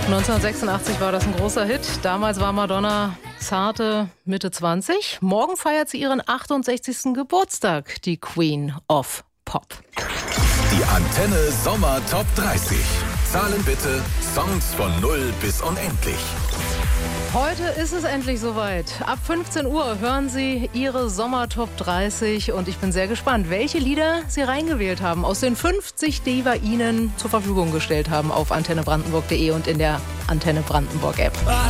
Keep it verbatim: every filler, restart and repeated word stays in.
neunzehnhundertsechsundachtzig war das ein großer Hit. Damals war Madonna zarte Mitte zwanzig. Morgen feiert sie ihren achtundsechzigsten Geburtstag, die Queen of Pop. Die Antenne Sommer Top dreißig. Zahlen bitte Songs von null bis unendlich. Heute ist es endlich soweit. Ab fünfzehn Uhr hören Sie Ihre Sommer Top dreißig und ich bin sehr gespannt, welche Lieder Sie reingewählt haben aus den fünfzig, die wir Ihnen zur Verfügung gestellt haben auf antenne brandenburg punkt de und in der Antenne Brandenburg App.